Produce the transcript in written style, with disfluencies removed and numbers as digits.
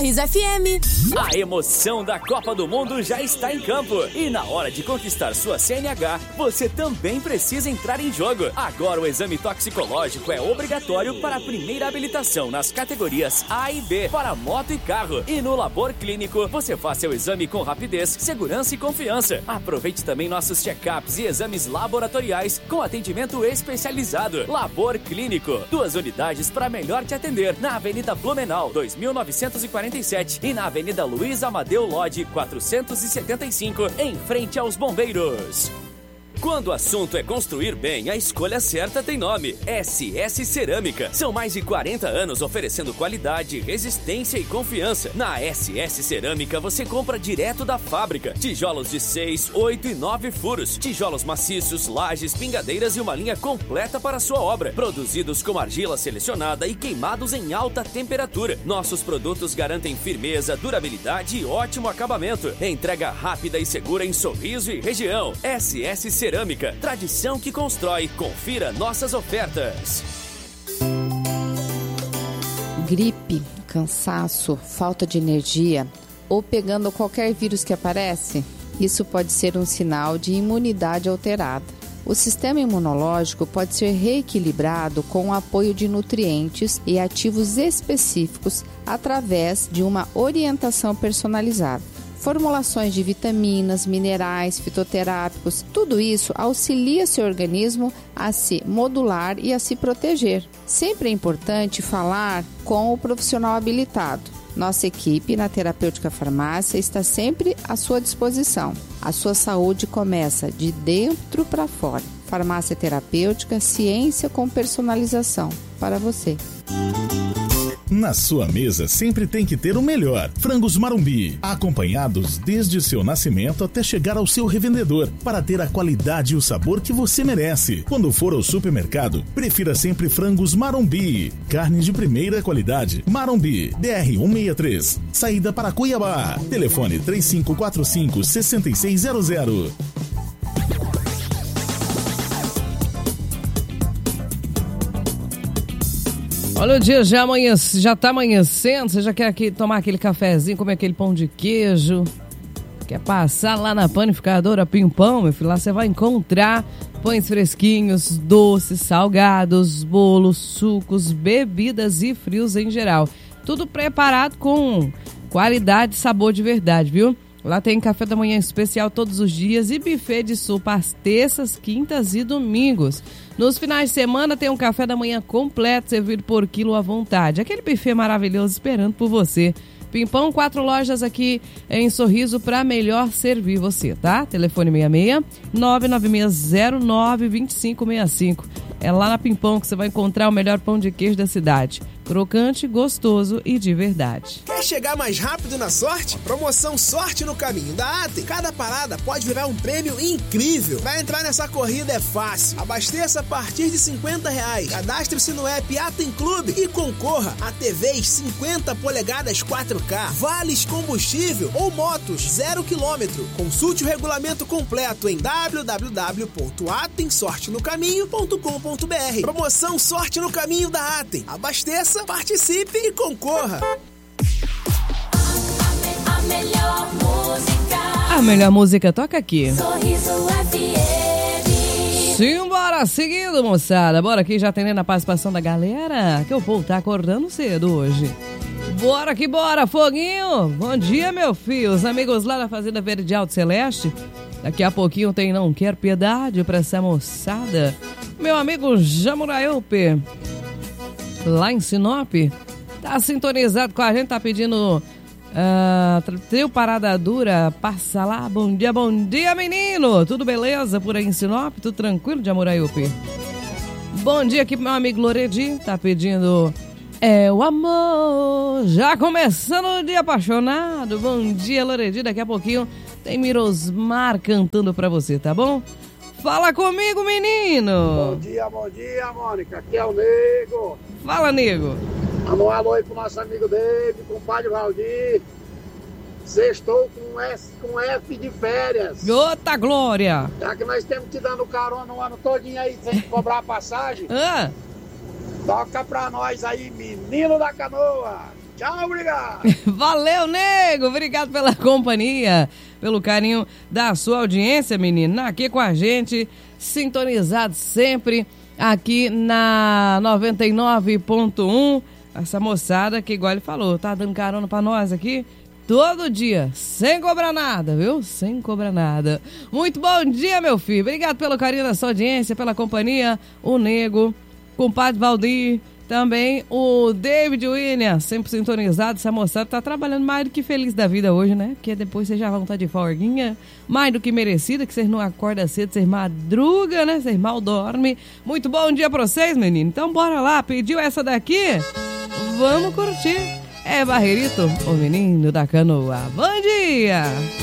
Sorriso FM. A emoção da Copa do Mundo já está em campo. E na hora de conquistar sua CNH, você também precisa entrar em jogo. Agora o exame toxicológico é obrigatório para a primeira habilitação nas categorias A e B para moto e carro. E no Labor Clínico, você faz seu exame com rapidez, segurança e confiança. Aproveite também nossos check-ups e exames laboratoriais com atendimento especializado. Labor Clínico, 2 unidades para melhor te atender na Avenida Blumenau, 2947 e na Avenida Luiz Amadeu Lodge, 475, em frente aos Bombeiros. Quando o assunto é construir bem, a escolha certa tem nome: SS Cerâmica. São mais de 40 anos oferecendo qualidade, resistência e confiança. Na SS Cerâmica você compra direto da fábrica. Tijolos de 6, 8 e 9 furos. Tijolos maciços, lajes, pingadeiras e uma linha completa para a sua obra. Produzidos com argila selecionada e queimados em alta temperatura. Nossos produtos garantem firmeza, durabilidade e ótimo acabamento. Entrega rápida e segura em Sorriso e região. SS Cerâmica, tradição que constrói. Confira nossas ofertas. Gripe, cansaço, falta de energia ou pegando qualquer vírus que aparece, isso pode ser um sinal de imunidade alterada. O sistema imunológico pode ser reequilibrado com o apoio de nutrientes e ativos específicos através de uma orientação personalizada. Formulações de vitaminas, minerais, fitoterápicos, tudo isso auxilia seu organismo a se modular e a se proteger. Sempre é importante falar com o profissional habilitado. Nossa equipe na Terapêutica Farmácia está sempre à sua disposição. A sua saúde começa de dentro para fora. Farmácia Terapêutica, ciência com personalização para você. Na sua mesa sempre tem que ter o melhor. Frangos Marumbi, acompanhados desde seu nascimento até chegar ao seu revendedor, para ter a qualidade e o sabor que você merece. Quando for ao supermercado, prefira sempre Frangos Marumbi. Carne de primeira qualidade. Marumbi, DR 163, saída para Cuiabá. Telefone 3545-6600. Olha, o dia já tá amanhecendo, você já quer tomar aquele cafezinho, comer aquele pão de queijo, quer passar lá na panificadora Pimpão, meu filho, lá você vai encontrar pães fresquinhos, doces, salgados, bolos, sucos, bebidas e frios em geral. Tudo preparado com qualidade e sabor de verdade, viu? Lá tem café da manhã especial todos os dias e buffet de sopa às terças, quintas e domingos. Nos finais de semana tem um café da manhã completo, servido por quilo à vontade. Aquele buffet maravilhoso esperando por você. Pimpão, 4 lojas aqui em Sorriso para melhor servir você, tá? Telefone 66-99609-2565. É lá na Pimpão que você vai encontrar o melhor pão de queijo da cidade. Crocante, gostoso e de verdade. Quer chegar mais rápido na sorte? Promoção Sorte no Caminho da Atem. Cada parada pode virar um prêmio incrível. Pra entrar nessa corrida é fácil. Abasteça a partir de R$50. Cadastre-se no app Atem Clube e concorra a TVs 50 polegadas 4K, vales combustível ou motos 0 km. Consulte o regulamento completo em www.atemsortenocaminho.com.br. Promoção Sorte no Caminho da Atem. Abasteça, participe e concorra. A melhor música toca aqui. Sorriso FM. Simbora, seguindo, moçada. Bora aqui já atendendo a participação da galera, que o povo tá acordando cedo hoje. Bora que bora, Foguinho. Bom dia, meu filho. Os amigos lá da Fazenda Verde Alto Celeste. Daqui a pouquinho tem Não Quer Piedade pra essa moçada. Meu amigo Jamuraiupe, lá em Sinop, tá sintonizado com a gente, tá pedindo trio Parada Dura, passa lá. Bom dia, menino. Tudo beleza por aí em Sinop? Tudo tranquilo, Jamuraiupe? Bom dia aqui pro meu amigo Loredi, tá pedindo É o Amor, já começando o dia apaixonado. Bom dia, Loredi, daqui a pouquinho tem Mirosmar cantando pra você, tá bom? Fala comigo, menino! Bom dia, Mônica. Aqui é o Nego. Fala, Nego. Manda um alô aí pro nosso amigo David, compadre Valdir. Sextou com F de férias. Outra glória! Já que nós temos te dando carona o ano todinho aí, sem cobrar a passagem. Toca pra nós aí, menino da canoa. Tchau, obrigado. Valeu, nego. Obrigado pela companhia, pelo carinho da sua audiência, menino. Aqui com a gente, sintonizado sempre aqui na 99.1. Essa moçada que, igual ele falou, tá dando carona pra nós aqui todo dia, sem cobrar nada, viu? Sem cobrar nada. Muito bom dia, meu filho. Obrigado pelo carinho da sua audiência, pela companhia. O nego, compadre Valdir, também o David William, sempre sintonizado. Essa moçada tá trabalhando mais do que feliz da vida hoje, né? Porque depois vocês já vão estar de folguinha, mais do que merecida, que vocês não acordam cedo, vocês madrugam, né? Vocês mal dormem. Muito bom dia pra vocês, menino. Então bora lá, pediu essa daqui? Vamos curtir. É Barreirito, o menino da canoa. Bom dia!